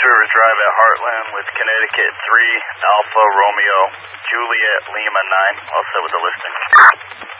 Rivers Drive at Heartland with Connecticut 3, Alpha Romeo, Juliet Lima 9. All set with the listing.